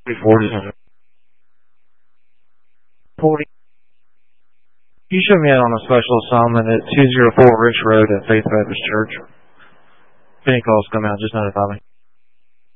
340. 40. You show me out on a special assignment at 204 Rich Road at Faith Baptist Church. If any calls come out, just notify me.